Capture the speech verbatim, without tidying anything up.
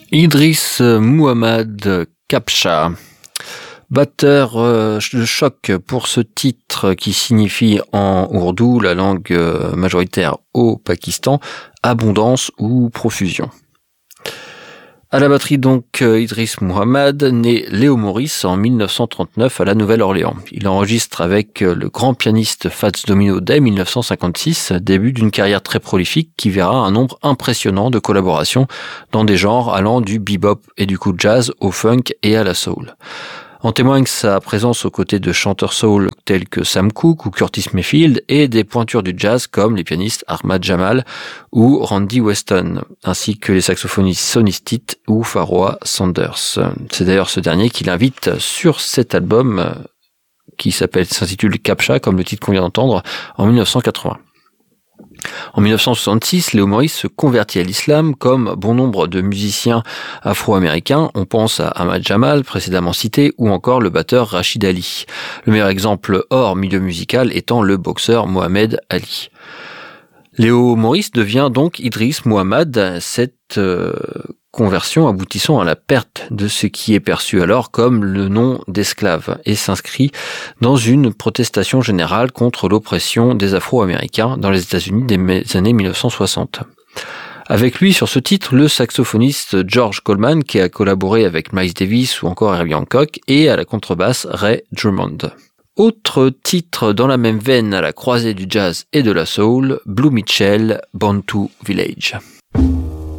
Idriss Muhammad Kabcha, batteur euh, de choc pour ce titre qui signifie en ourdou, la langue euh, majoritaire au Pakistan, abondance ou profusion. À la batterie donc euh, Idriss Muhammad, né Léo Maurice en mille neuf cent trente-neuf à la Nouvelle-Orléans. Il enregistre avec euh, le grand pianiste Fats Domino dès mille neuf cent cinquante-six, début d'une carrière très prolifique qui verra un nombre impressionnant de collaborations dans des genres allant du bebop et du cool jazz au funk et à la soul. En témoigne sa présence aux côtés de chanteurs soul tels que Sam Cooke ou Curtis Mayfield et des pointures du jazz comme les pianistes Ahmad Jamal ou Randy Weston, ainsi que les saxophonistes Sonny Stitt ou Pharoah Sanders. C'est d'ailleurs ce dernier qui l'invite sur cet album qui s'appelle, s'intitule Kabcha, comme le titre qu'on vient d'entendre, en mille neuf cent quatre-vingts. En mille neuf cent soixante-six, Léo Maurice se convertit à l'islam comme bon nombre de musiciens afro-américains. On pense à Ahmad Jamal, précédemment cité, ou encore le batteur Rachid Ali. Le meilleur exemple hors milieu musical étant le boxeur Mohamed Ali. Léo Maurice devient donc Idriss Muhammad, cette euh, conversion aboutissant à la perte de ce qui est perçu alors comme le nom d'esclave et s'inscrit dans une protestation générale contre l'oppression des Afro-Américains dans les États-Unis des années mille neuf cent soixante. Avec lui sur ce titre, le saxophoniste George Coleman qui a collaboré avec Miles Davis ou encore Herbie Hancock et à la contrebasse Ray Drummond. Autre titre dans la même veine à la croisée du jazz et de la soul, Blue Mitchell, Born to Village.